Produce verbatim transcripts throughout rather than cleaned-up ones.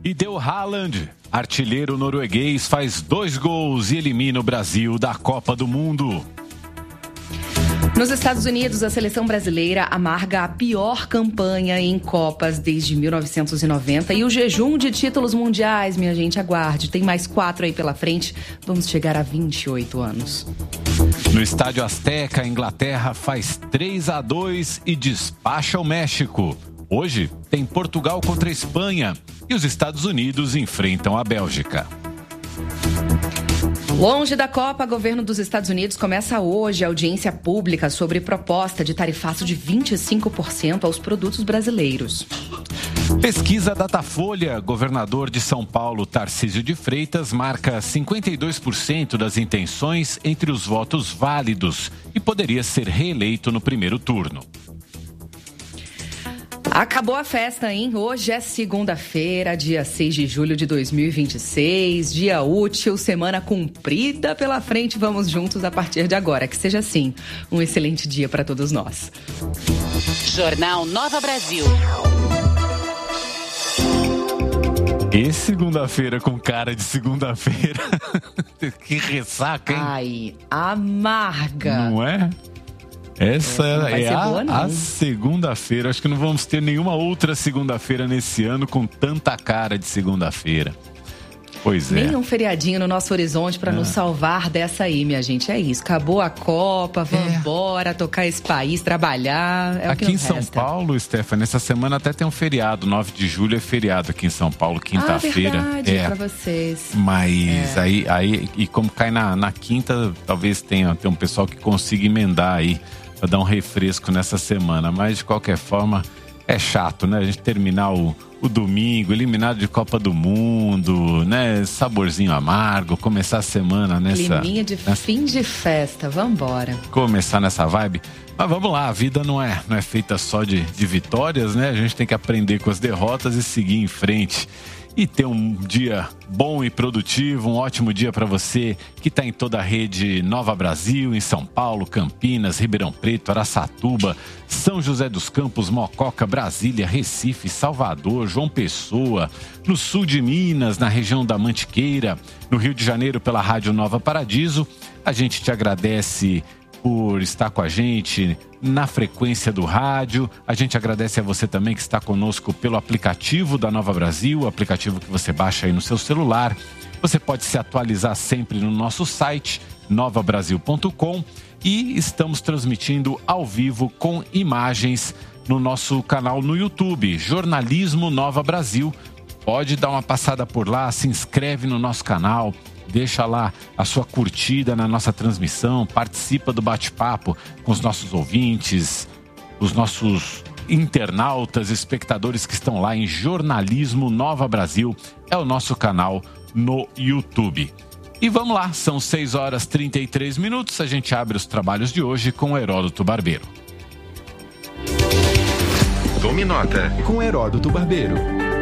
E deu Haaland, artilheiro norueguês, faz dois gols e elimina o Brasil da Copa do Mundo. Nos Estados Unidos, a seleção brasileira amarga a pior campanha em Copas desde mil novecentos e noventa e o jejum de títulos mundiais, minha gente, aguarde. Tem mais quatro aí pela frente, vamos chegar a vinte e oito anos. No Estádio Azteca, a Inglaterra faz três a dois e despacha o México. Hoje tem Portugal contra a Espanha e os Estados Unidos enfrentam a Bélgica. Longe da Copa, o governo dos Estados Unidos começa hoje a audiência pública sobre proposta de tarifaço de vinte e cinco por cento aos produtos brasileiros. Pesquisa Datafolha, governador de São Paulo, Tarcísio de Freitas, marca cinquenta e dois por cento das intenções entre os votos válidos e poderia ser reeleito no primeiro turno. Acabou a festa, hein? Hoje é segunda-feira, dia seis de julho de dois mil e vinte e seis, dia útil, semana cumprida pela frente. Vamos juntos a partir de agora. Que seja assim, um excelente dia para todos nós. Jornal Nova Brasil. E segunda-feira com cara de segunda-feira. Que ressaca, hein? Ai, amarga. Não é? Essa é, é a, boa, a segunda-feira. Acho que não vamos ter nenhuma outra segunda-feira nesse ano com tanta cara de segunda-feira. Pois é. Nenhum feriadinho no nosso horizonte para é. nos salvar dessa aí, minha gente. É isso. Acabou a Copa, vamos é. embora, tocar esse país, trabalhar. É aqui o que em São resta. Paulo, Stephanie, essa semana até tem um feriado. nove de julho é feriado aqui em São Paulo, quinta-feira. Ah, verdade, é. pra vocês. Mas é. aí, aí, e como cai na, na quinta, talvez tenha, tenha um pessoal que consiga emendar aí para dar um refresco nessa semana. Mas, de qualquer forma, é chato, né? A gente terminar o, o domingo, eliminado de Copa do Mundo, né? Saborzinho amargo, começar a semana nessa... Climinha de nessa... fim de festa, vambora. Começar nessa vibe. Mas vamos lá, a vida não é, não é feita só de, de vitórias, né? A gente tem que aprender com as derrotas e seguir em frente. E ter um dia bom e produtivo, um ótimo dia para você que está em toda a rede Nova Brasil, em São Paulo, Campinas, Ribeirão Preto, Araçatuba, São José dos Campos, Mococa, Brasília, Recife, Salvador, João Pessoa, no sul de Minas, na região da Mantiqueira, no Rio de Janeiro pela Rádio Nova Paradiso. A gente te agradece por estar com a gente na frequência do rádio. A gente agradece a você também que está conosco pelo aplicativo da Nova Brasil, o aplicativo que você baixa aí no seu celular. Você pode se atualizar sempre no nosso site, nova brasil ponto com, e estamos transmitindo ao vivo com imagens no nosso canal no YouTube, Jornalismo Nova Brasil. Pode dar uma passada por lá, se inscreve no nosso canal, deixa lá a sua curtida na nossa transmissão, participa do bate-papo com os nossos ouvintes, os nossos internautas, espectadores que estão lá em Jornalismo Nova Brasil, é o nosso canal no YouTube. E vamos lá, são seis horas e trinta e três minutos, a gente abre os trabalhos de hoje com Heródoto Barbeiro. Tome nota com Heródoto Barbeiro.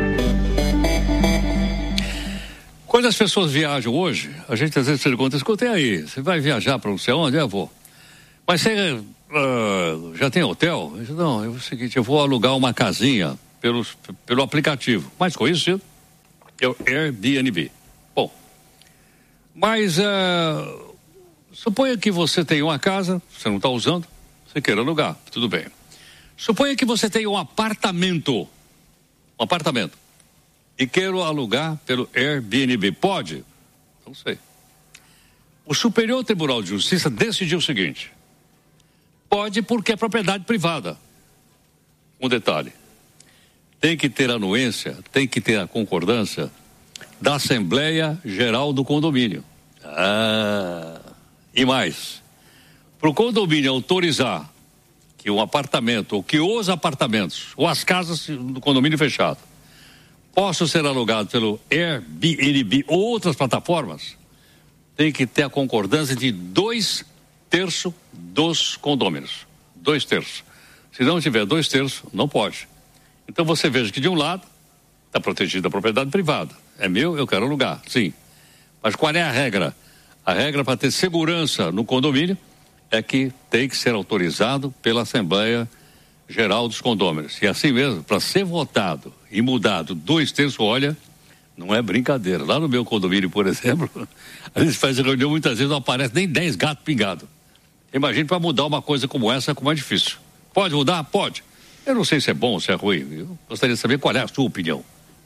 Quando as pessoas viajam hoje, a gente às vezes pergunta, escutei aí, você vai viajar para não sei onde? Eu vou. Mas você uh, já tem hotel? Eu disse, não, é o seguinte, eu vou alugar uma casinha pelo, pelo aplicativo, mais conhecido, é o Airbnb. Bom, mas uh, suponha que você tem uma casa, você não está usando, você queira alugar, tudo bem. Suponha que você tem um apartamento, um apartamento, e quero alugar pelo Airbnb. Pode? Não sei. O Superior Tribunal de Justiça decidiu o seguinte: pode porque é propriedade privada. Um detalhe: tem que ter anuência, tem que ter a concordância da Assembleia Geral do Condomínio. Ah, e mais, para o condomínio autorizar que um apartamento, ou que os apartamentos, ou as casas do condomínio fechado, possam ser alugados pelo Airbnb ou outras plataformas, tem que ter a concordância de dois terços dos condôminos. Dois terços. Se não tiver dois terços, não pode. Então você veja que de um lado está protegida a propriedade privada. É meu, eu quero alugar, sim. Mas qual é a regra? A regra para ter segurança no condomínio é que tem que ser autorizado pela Assembleia Geral dos Condôminos. E assim mesmo, para ser votado e mudado dois terços, olha, Não é brincadeira. Lá no meu condomínio, por exemplo, a gente faz reunião, muitas vezes não aparece nem dez gatos pingados. Imagine para mudar uma coisa como essa, como é difícil. Pode mudar? Pode. Eu não sei se é bom ou se é ruim. Eu gostaria de saber qual é a sua opinião.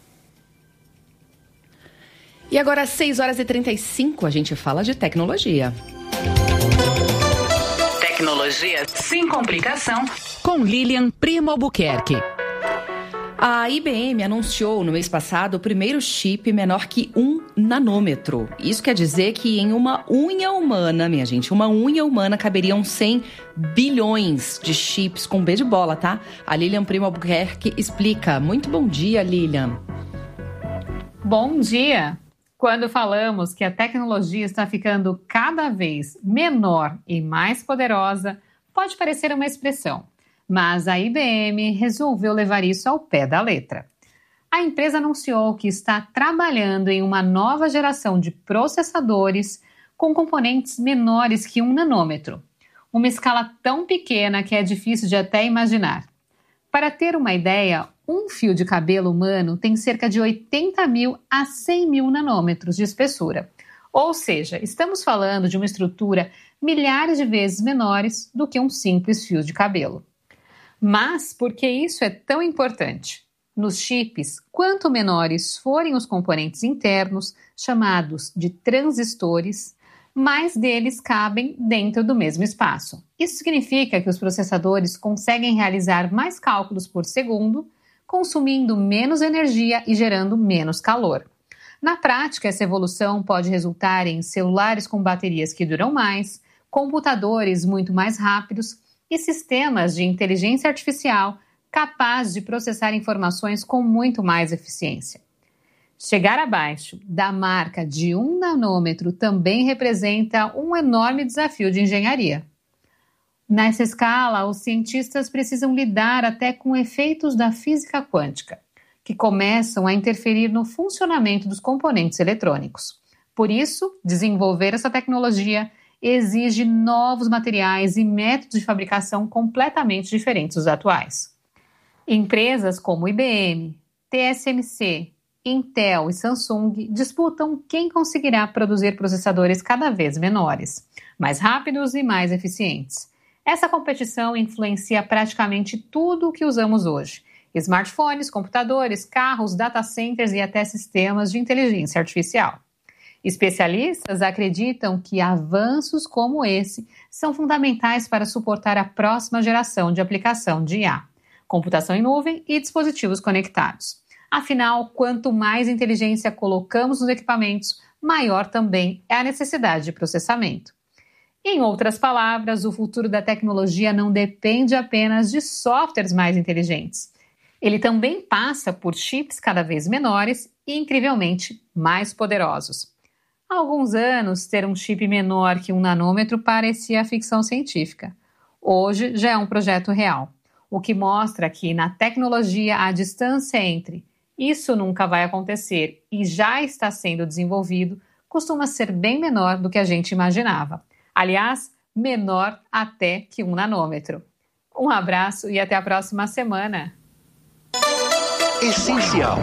E agora, às seis horas e trinta e cinco, a gente fala de tecnologia. Tecnologia sem complicação. Com Lilian Primo Albuquerque. A I B M anunciou no mês passado o primeiro chip menor que um nanômetro. Isso quer dizer que em uma unha humana, minha gente, uma unha humana caberiam cem bilhões de chips com B de bola, tá? A Lilian Primo Albuquerque explica. Muito bom dia, Lilian. Bom dia! Quando falamos que a tecnologia está ficando cada vez menor e mais poderosa, pode parecer uma expressão. Mas a I B M resolveu levar isso ao pé da letra. A empresa anunciou que está trabalhando em uma nova geração de processadores com componentes menores que um nanômetro, uma escala tão pequena que é difícil de até imaginar. Para ter uma ideia, um fio de cabelo humano tem cerca de oitenta mil a cem mil nanômetros de espessura. Ou seja, estamos falando de uma estrutura milhares de vezes menores do que um simples fio de cabelo. Mas por que isso é tão importante? Nos chips, quanto menores forem os componentes internos, chamados de transistores, mais deles cabem dentro do mesmo espaço. Isso significa que os processadores conseguem realizar mais cálculos por segundo, consumindo menos energia e gerando menos calor. Na prática, essa evolução pode resultar em celulares com baterias que duram mais, computadores muito mais rápidos e sistemas de inteligência artificial capazes de processar informações com muito mais eficiência. Chegar abaixo da marca de um nanômetro também representa um enorme desafio de engenharia. Nessa escala, os cientistas precisam lidar até com efeitos da física quântica, que começam a interferir no funcionamento dos componentes eletrônicos. Por isso, desenvolver essa tecnologia exige novos materiais e métodos de fabricação completamente diferentes dos atuais. Empresas como I B M, T S M C, Intel e Samsung disputam quem conseguirá produzir processadores cada vez menores, mais rápidos e mais eficientes. Essa competição influencia praticamente tudo o que usamos hoje: smartphones, computadores, carros, data centers e até sistemas de inteligência artificial. Especialistas acreditam que avanços como esse são fundamentais para suportar a próxima geração de aplicação de I A, computação em nuvem e dispositivos conectados. Afinal, quanto mais inteligência colocamos nos equipamentos, maior também é a necessidade de processamento. Em outras palavras, o futuro da tecnologia não depende apenas de softwares mais inteligentes. Ele também passa por chips cada vez menores e incrivelmente mais poderosos. Há alguns anos, ter um chip menor que um nanômetro parecia ficção científica. Hoje já é um projeto real, o que mostra que na tecnologia a distância entre isso nunca vai acontecer e já está sendo desenvolvido costuma ser bem menor do que a gente imaginava. Aliás, menor até que um nanômetro. Um abraço e até a próxima semana. Essencial.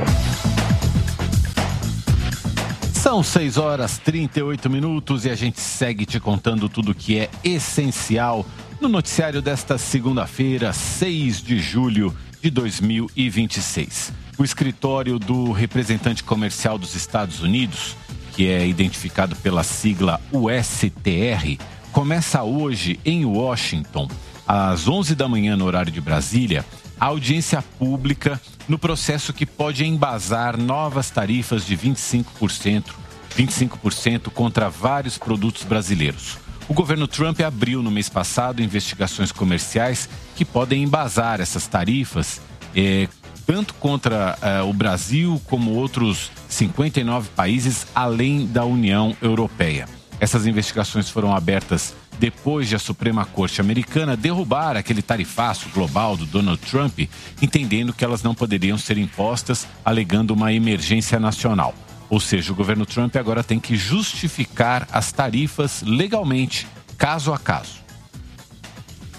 São seis horas e trinta e oito minutos e a gente segue te contando tudo que é essencial no noticiário desta segunda-feira, seis de julho de dois mil e vinte e seis. O escritório do representante comercial dos Estados Unidos, que é identificado pela sigla U S T R, começa hoje em Washington, às onze da manhã no horário de Brasília, a audiência pública no processo que pode embasar novas tarifas de vinte e cinco por cento, vinte e cinco por cento contra vários produtos brasileiros. O governo Trump abriu no mês passado investigações comerciais que podem embasar essas tarifas, eh, tanto contra eh, o Brasil como outros cinquenta e nove países além da União Europeia. Essas investigações foram abertas depois de a Suprema Corte americana derrubar aquele tarifaço global do Donald Trump, entendendo que elas não poderiam ser impostas, alegando uma emergência nacional. Ou seja, o governo Trump agora tem que justificar as tarifas legalmente, caso a caso.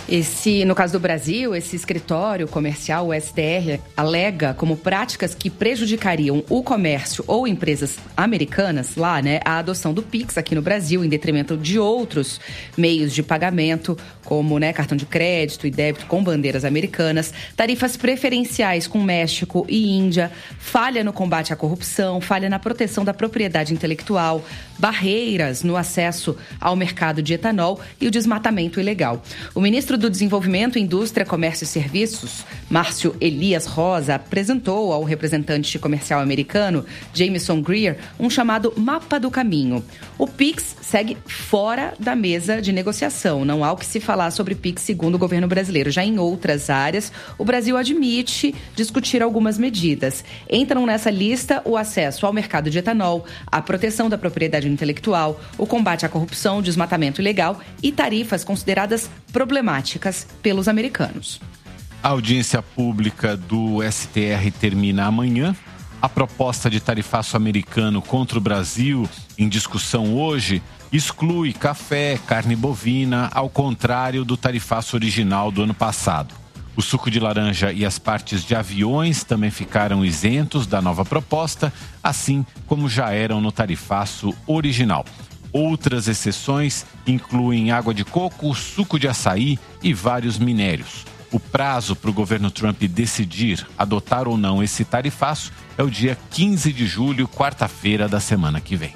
Esse, no caso do Brasil, esse escritório comercial, o S T R, alega como práticas que prejudicariam o comércio ou empresas americanas lá, né, a adoção do Pix aqui no Brasil, em detrimento de outros meios de pagamento, como, né, cartão de crédito e débito com bandeiras americanas, tarifas preferenciais com México e Índia, falha no combate à corrupção, falha na proteção da propriedade intelectual, barreiras no acesso ao mercado de etanol e o desmatamento ilegal. O ministro do Desenvolvimento, Indústria, Comércio e Serviços, Márcio Elias Rosa, apresentou ao representante comercial americano, Jameson Greer, um chamado Mapa do Caminho. O Pix segue fora da mesa de negociação. Não há o que se falar sobre Pix, segundo o governo brasileiro. Já em outras áreas, o Brasil admite discutir algumas medidas. Entram nessa lista o acesso ao mercado de etanol, a proteção da propriedade intelectual, o combate à corrupção, desmatamento ilegal e tarifas consideradas problemáticas pelos americanos. A audiência pública do S T R termina amanhã. A proposta de tarifaço americano contra o Brasil, em discussão hoje, exclui café, carne bovina, ao contrário do tarifaço original do ano passado. O suco de laranja e as partes de aviões também ficaram isentos da nova proposta, assim como já eram no tarifaço original. Outras exceções incluem água de coco, suco de açaí e vários minérios. O prazo para o governo Trump decidir adotar ou não esse tarifaço é o dia quinze de julho, quarta-feira da semana que vem.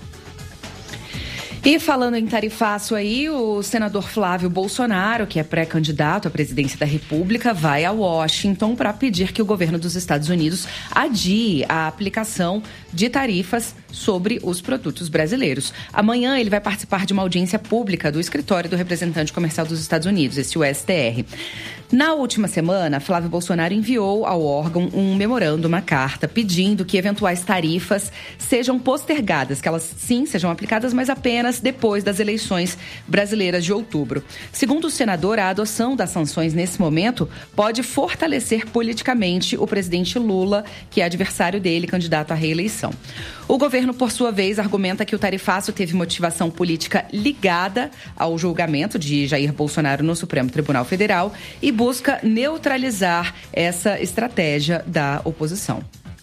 E falando em tarifaço aí, o senador Flávio Bolsonaro, que é pré-candidato à presidência da República, vai a Washington para pedir que o governo dos Estados Unidos adie a aplicação de tarifas sobre os produtos brasileiros. Amanhã ele vai participar de uma audiência pública do escritório do representante comercial dos Estados Unidos, esse U S T R. Na última semana, Flávio Bolsonaro enviou ao órgão um memorando, uma carta, pedindo que eventuais tarifas sejam postergadas, que elas sim sejam aplicadas, mas apenas depois das eleições brasileiras de outubro. Segundo o senador, a adoção das sanções nesse momento pode fortalecer politicamente o presidente Lula, que é adversário dele, candidato à reeleição. O governo, por sua vez, argumenta que o tarifaço teve motivação política ligada ao julgamento de Jair Bolsonaro no Supremo Tribunal Federal e busca neutralizar essa estratégia da oposição.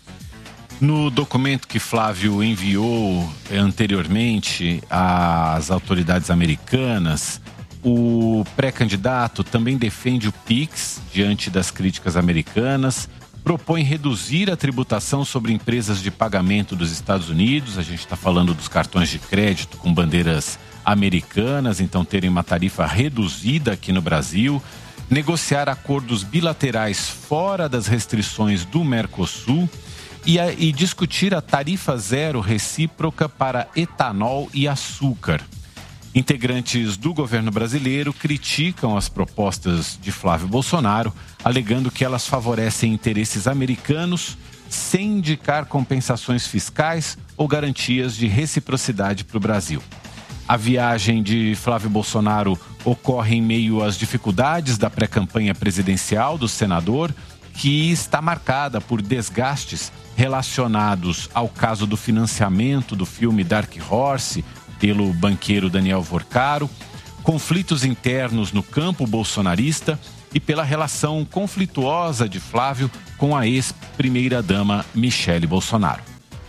No documento que Flávio enviou anteriormente às autoridades americanas, o pré-candidato também defende o Pix diante das críticas americanas, propõe reduzir a tributação sobre empresas de pagamento dos Estados Unidos. A gente está falando dos cartões de crédito com bandeiras americanas, então terem uma tarifa reduzida aqui no Brasil. Negociar acordos bilaterais fora das restrições do Mercosul e, a, e discutir a tarifa zero recíproca para etanol e açúcar. Integrantes do governo brasileiro criticam as propostas de Flávio Bolsonaro, alegando que elas favorecem interesses americanos sem indicar compensações fiscais ou garantias de reciprocidade para o Brasil. A viagem de Flávio Bolsonaro ocorre em meio às dificuldades da pré-campanha presidencial do senador, que está marcada por desgastes relacionados ao caso do financiamento do filme Dark Horse pelo banqueiro Daniel Vorcaro, conflitos internos no campo bolsonarista e pela relação conflituosa de Flávio com a ex-primeira-dama Michele Bolsonaro.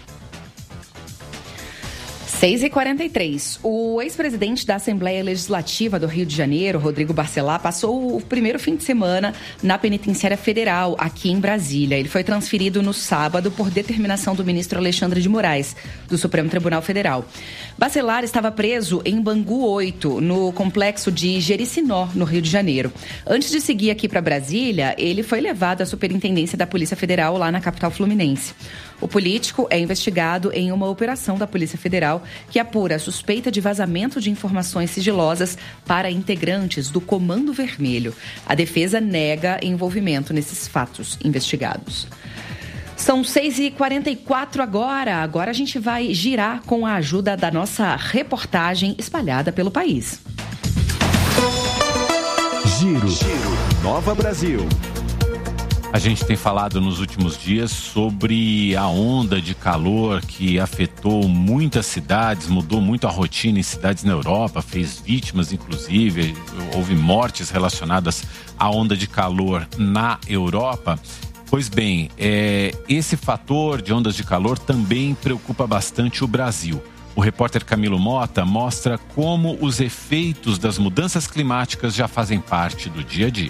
seis e quarenta e três. O ex-presidente da Assembleia Legislativa do Rio de Janeiro, Rodrigo Barcelá, passou o primeiro fim de semana na Penitenciária Federal, aqui em Brasília. Ele foi transferido no sábado por determinação do ministro Alexandre de Moraes, do Supremo Tribunal Federal. Barcelá estava preso em Bangu oito, no complexo de Jericinó, no Rio de Janeiro. Antes de seguir aqui para Brasília, ele foi levado à Superintendência da Polícia Federal, lá na capital fluminense. O político é investigado em uma operação da Polícia Federal que apura a suspeita de vazamento de informações sigilosas para integrantes do Comando Vermelho. A defesa nega envolvimento nesses fatos investigados. São seis e quarenta e quatro agora. Agora a gente vai girar com a ajuda da nossa reportagem espalhada pelo país. Giro, Giro. Nova Brasil. A gente tem falado nos últimos dias sobre a onda de calor que afetou muitas cidades, mudou muito a rotina em cidades na Europa, fez vítimas inclusive, houve mortes relacionadas à onda de calor na Europa. Pois bem, é, esse fator de ondas de calor também preocupa bastante o Brasil. O repórter Camilo Mota mostra como os efeitos das mudanças climáticas já fazem parte do dia a dia.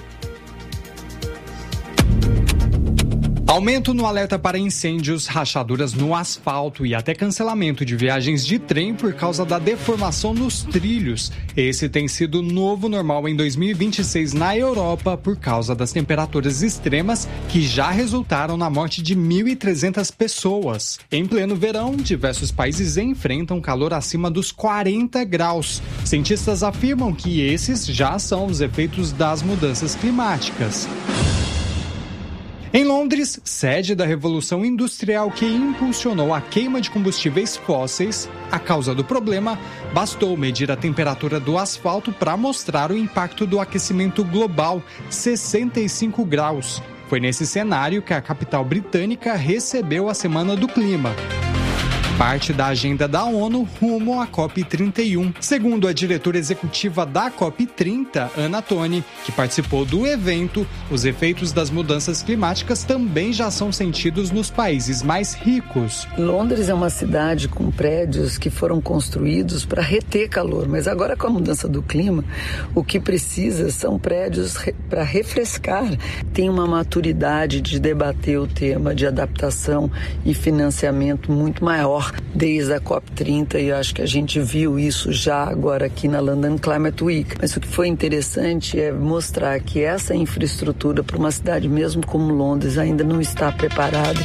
Aumento no alerta para incêndios, rachaduras no asfalto e até cancelamento de viagens de trem por causa da deformação nos trilhos. Esse tem sido o novo normal em dois mil e vinte e seis na Europa por causa das temperaturas extremas que já resultaram na morte de mil e trezentas pessoas. Em pleno verão, diversos países enfrentam calor acima dos quarenta graus. Cientistas afirmam que esses já são os efeitos das mudanças climáticas. Em Londres, sede da Revolução Industrial que impulsionou a queima de combustíveis fósseis, a causa do problema, bastou medir a temperatura do asfalto para mostrar o impacto do aquecimento global, sessenta e cinco graus. Foi nesse cenário que a capital britânica recebeu a Semana do Clima, parte da agenda da ONU rumo à COP trinta e um. Segundo a diretora executiva da COP trinta, Ana Toni, que participou do evento, os efeitos das mudanças climáticas também já são sentidos nos países mais ricos. Londres é uma cidade com prédios que foram construídos para reter calor, mas agora com a mudança do clima, o que precisa são prédios re- para refrescar. Tem uma maturidade de debater o tema de adaptação e financiamento muito maior desde a COP trinta, e eu acho que a gente viu isso já agora aqui na London Climate Week. Mas o que foi interessante é mostrar que essa infraestrutura para uma cidade mesmo como Londres ainda não está preparada.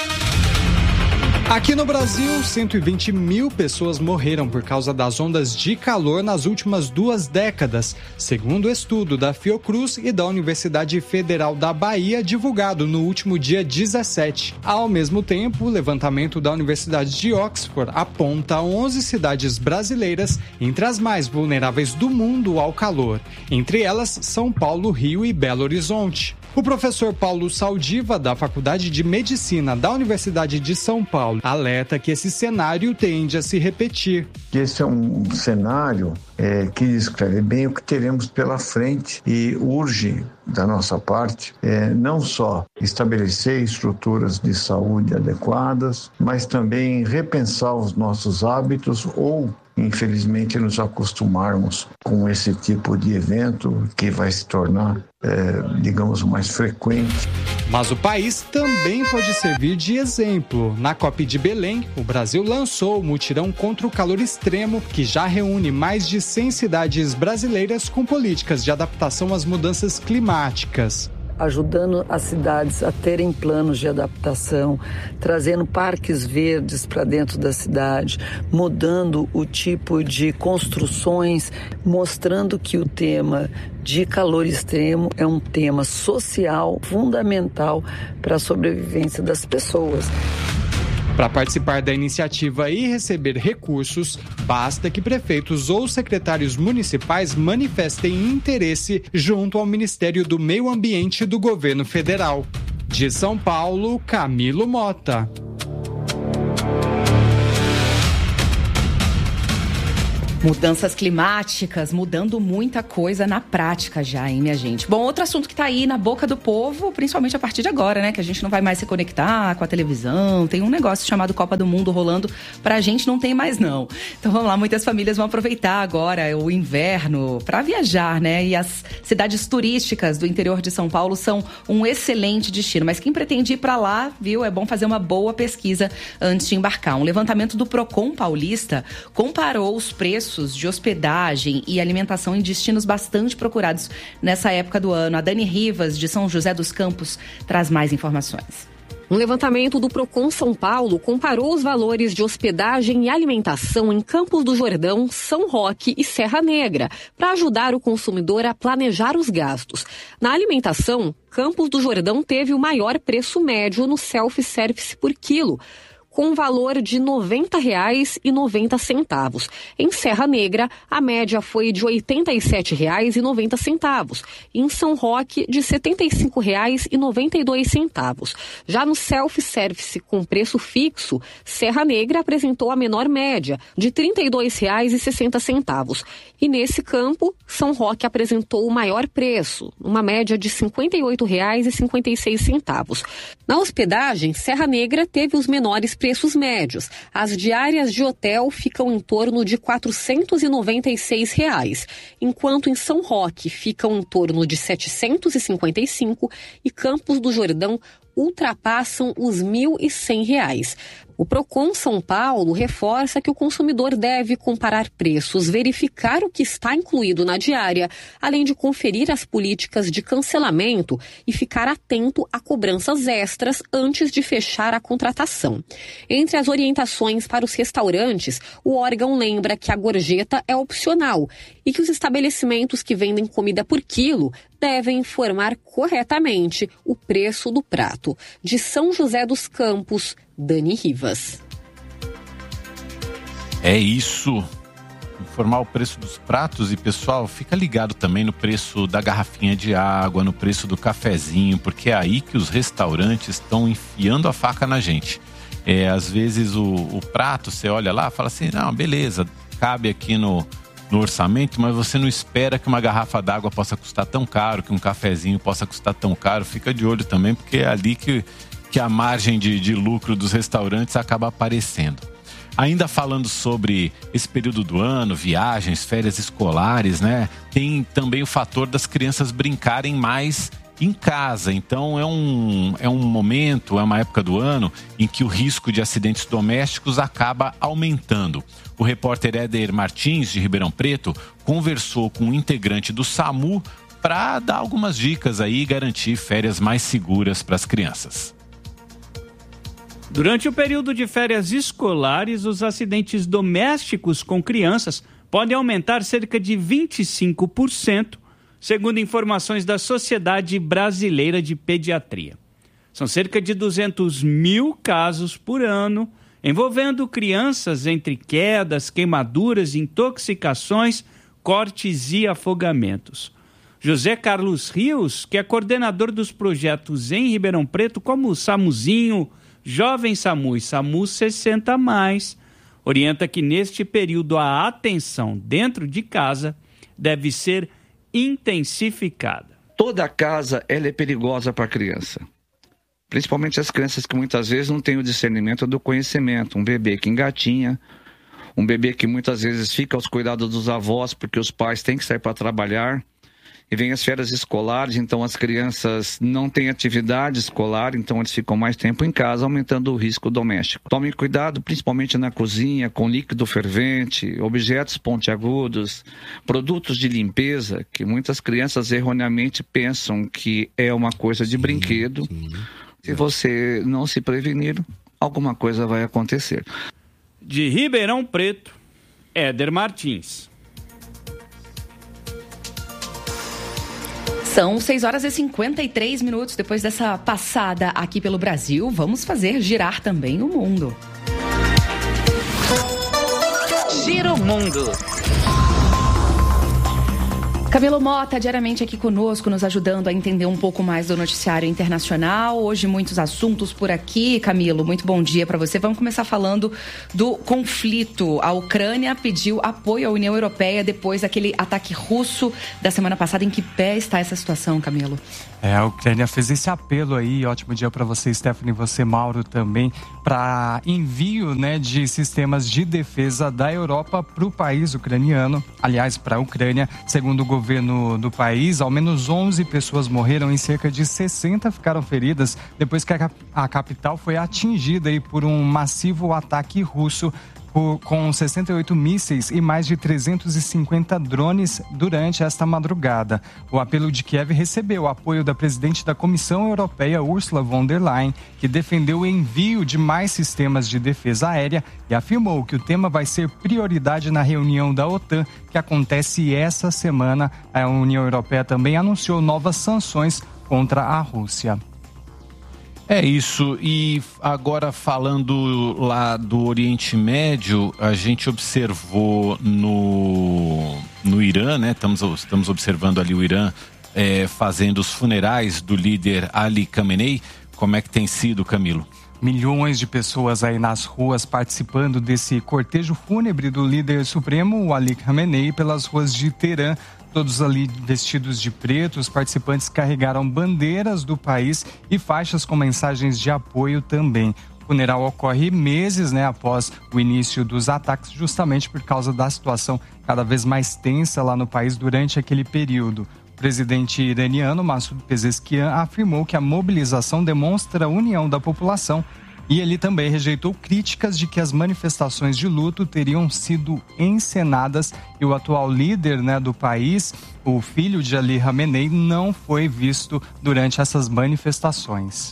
Aqui no Brasil, cento e vinte mil pessoas morreram por causa das ondas de calor nas últimas duas décadas, segundo o estudo da Fiocruz e da Universidade Federal da Bahia, divulgado no último dia dezessete. Ao mesmo tempo, o levantamento da Universidade de Oxford aponta onze cidades brasileiras entre as mais vulneráveis do mundo ao calor. Entre elas, São Paulo, Rio e Belo Horizonte. O professor Paulo Saldiva, da Faculdade de Medicina da Universidade de São Paulo, alerta que esse cenário tende a se repetir. Esse é um cenário é, que descreve bem o que teremos pela frente e urge, da nossa parte, é, não só estabelecer estruturas de saúde adequadas, mas também repensar os nossos hábitos ou, infelizmente, nos acostumarmos com esse tipo de evento que vai se tornar, é, digamos, mais frequente. Mas o país também pode servir de exemplo. Na COP de Belém, o Brasil lançou o mutirão contra o calor extremo, que já reúne mais de cem cidades brasileiras com políticas de adaptação às mudanças climáticas. Ajudando as cidades a terem planos de adaptação, trazendo parques verdes para dentro da cidade, mudando o tipo de construções, mostrando que o tema de calor extremo é um tema social fundamental para a sobrevivência das pessoas. Para participar da iniciativa e receber recursos, basta que prefeitos ou secretários municipais manifestem interesse junto ao Ministério do Meio Ambiente do Governo Federal. De São Paulo, Camilo Mota. Mudanças climáticas, mudando muita coisa na prática já, hein, minha gente? Bom, outro assunto que tá aí na boca do povo, principalmente a partir de agora, né? Que a gente não vai mais se conectar com a televisão. Tem um negócio chamado Copa do Mundo rolando. Pra gente não tem mais, não. Então vamos lá, muitas famílias vão aproveitar agora o inverno pra viajar, né? E as cidades turísticas do interior de São Paulo são um excelente destino. Mas quem pretende ir pra lá, viu? É bom fazer uma boa pesquisa antes de embarcar. Um levantamento do Procon Paulista comparou os preços de hospedagem e alimentação em destinos bastante procurados nessa época do ano. A Dani Rivas, de São José dos Campos, traz mais informações. Um levantamento do Procon São Paulo comparou os valores de hospedagem e alimentação em Campos do Jordão, São Roque e Serra Negra, para ajudar o consumidor a planejar os gastos. Na alimentação, Campos do Jordão teve o maior preço médio no self-service por quilo, com valor de noventa reais e noventa centavos. Em Serra Negra, a média foi de oitenta e sete reais e noventa centavos. E em São Roque, de setenta e cinco reais e noventa e dois centavos. Já no self-service com preço fixo, Serra Negra apresentou a menor média, de trinta e dois reais e sessenta centavos. E nesse campo, São Roque apresentou o maior preço, uma média de cinquenta e oito reais e cinquenta e seis centavos. Na hospedagem, Serra Negra teve os menores preços médios. As diárias de hotel ficam em torno de quatrocentos e noventa e seis reais, enquanto em São Roque ficam em torno de setecentos e cinquenta e cinco e Campos do Jordão ultrapassam os mil e cem reais. O Procon São Paulo reforça que o consumidor deve comparar preços, verificar o que está incluído na diária, além de conferir as políticas de cancelamento e ficar atento a cobranças extras antes de fechar a contratação. Entre as orientações para os restaurantes, o órgão lembra que a gorjeta é opcional e que os estabelecimentos que vendem comida por quilo devem informar corretamente o preço do prato. De São José dos Campos, Dani Rivas. É isso. Informar o preço dos pratos e, pessoal, fica ligado também no preço da garrafinha de água, no preço do cafezinho, porque é aí que os restaurantes estão enfiando a faca na gente. É, às vezes o, o prato, você olha lá, fala assim, não, beleza, cabe aqui no, no orçamento, mas você não espera que uma garrafa d'água possa custar tão caro, que um cafezinho possa custar tão caro. Fica de olho também, porque é ali que que a margem de, de lucro dos restaurantes acaba aparecendo. Ainda falando sobre esse período do ano, viagens, férias escolares, né? Tem também o fator das crianças brincarem mais em casa. Então é um, é um momento, é uma época do ano em que o risco de acidentes domésticos acaba aumentando. O repórter Éder Martins, de Ribeirão Preto, conversou com um integrante do SAMU para dar algumas dicas aí e garantir férias mais seguras para as crianças. Durante o período de férias escolares, os acidentes domésticos com crianças podem aumentar cerca de vinte e cinco por cento, segundo informações da Sociedade Brasileira de Pediatria. São cerca de duzentos mil casos por ano, envolvendo crianças entre quedas, queimaduras, intoxicações, cortes e afogamentos. José Carlos Rios, que é coordenador dos projetos em Ribeirão Preto, como o SAMUzinho, Jovem SAMU e SAMU sessenta mais, orienta que neste período a atenção dentro de casa deve ser intensificada. Toda casa ela é perigosa para a criança, principalmente as crianças que muitas vezes não têm o discernimento do conhecimento. Um bebê que engatinha, um bebê que muitas vezes fica aos cuidados dos avós porque os pais têm que sair para trabalhar. E vem as férias escolares, então as crianças não têm atividade escolar, então eles ficam mais tempo em casa, aumentando o risco doméstico. Tomem cuidado, principalmente na cozinha, com líquido fervente, objetos pontiagudos, produtos de limpeza, que muitas crianças erroneamente pensam que é uma coisa de sim, brinquedo. Sim. Se você não se prevenir, alguma coisa vai acontecer. De Ribeirão Preto, Éder Martins. São seis horas e cinquenta e três minutos. Depois dessa passada aqui pelo Brasil, vamos fazer girar também o mundo. Giro Mundo. Camilo Mota, diariamente aqui conosco, nos ajudando a entender um pouco mais do noticiário internacional. Hoje, muitos assuntos por aqui. Camilo, muito bom dia para você. Vamos começar falando do conflito. A Ucrânia pediu apoio à União Europeia depois daquele ataque russo da semana passada. Em que pé está essa situação, Camilo? É, a Ucrânia fez esse apelo aí, ótimo dia para você, Stephanie, e você, Mauro, também, para envio, né, de sistemas de defesa da Europa para o país ucraniano, aliás, para a Ucrânia. Segundo o governo do país, ao menos onze pessoas morreram e cerca de sessenta ficaram feridas depois que a, a capital foi atingida aí por um massivo ataque russo com sessenta e oito mísseis e mais de trezentos e cinquenta drones durante esta madrugada. O apelo de Kiev recebeu o apoio da presidente da Comissão Europeia, Ursula von der Leyen, que defendeu o envio de mais sistemas de defesa aérea e afirmou que o tema vai ser prioridade na reunião da OTAN, que acontece essa semana. A União Europeia também anunciou novas sanções contra a Rússia. É isso, e agora falando lá do Oriente Médio, a gente observou no, no Irã, né? Estamos, estamos observando ali o Irã é, fazendo os funerais do líder Ali Khamenei. Como é que tem sido, Camilo? Milhões de pessoas aí nas ruas participando desse cortejo fúnebre do líder supremo, o Ali Khamenei, pelas ruas de Teherã. Todos ali vestidos de preto, os participantes carregaram bandeiras do país e faixas com mensagens de apoio também. O funeral ocorre meses, né, após o início dos ataques, justamente por causa da situação cada vez mais tensa lá no país durante aquele período. O presidente iraniano, Massoud Pezeshkian, afirmou que a mobilização demonstra a união da população e ele também rejeitou críticas de que as manifestações de luto teriam sido encenadas e o atual líder, né, do país, o filho de Ali Khamenei, não foi visto durante essas manifestações.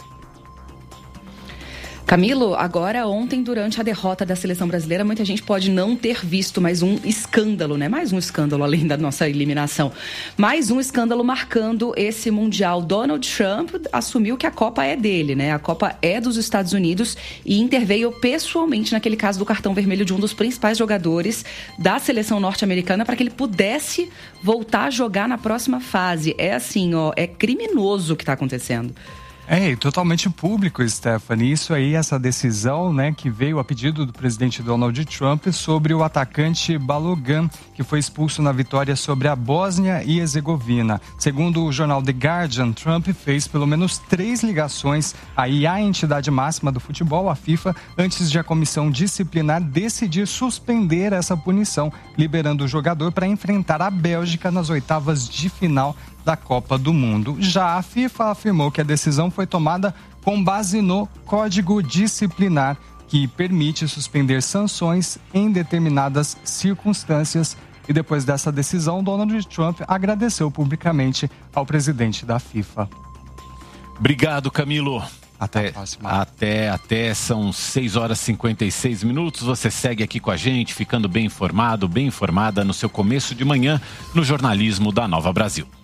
Camilo, agora ontem, durante a derrota da seleção brasileira, muita gente pode não ter visto mais um escândalo, né? Mais um escândalo além da nossa eliminação. Mais um escândalo marcando esse Mundial. Donald Trump assumiu que a Copa é dele, né? A Copa é dos Estados Unidos e interveio pessoalmente naquele caso do cartão vermelho de um dos principais jogadores da seleção norte-americana para que ele pudesse voltar a jogar na próxima fase. É assim, ó, é criminoso o que está acontecendo. É, e totalmente público, Stephanie. Isso aí, essa decisão, né, que veio a pedido do presidente Donald Trump sobre o atacante Balogun, que foi expulso na vitória sobre a Bósnia e Herzegovina. Segundo o jornal The Guardian, Trump fez pelo menos três ligações aí à entidade máxima do futebol, a FIFA, antes de a comissão disciplinar decidir suspender essa punição, liberando o jogador para enfrentar a Bélgica nas oitavas de final da Copa do Mundo. Já a FIFA afirmou que a decisão foi tomada com base no Código Disciplinar, que permite suspender sanções em determinadas circunstâncias. E depois dessa decisão, Donald Trump agradeceu publicamente ao presidente da FIFA. Obrigado, Camilo. Até a próxima. Até, até, são seis horas e cinquenta e seis minutos. Você segue aqui com a gente, ficando bem informado, bem informada no seu começo de manhã no jornalismo da Nova Brasil.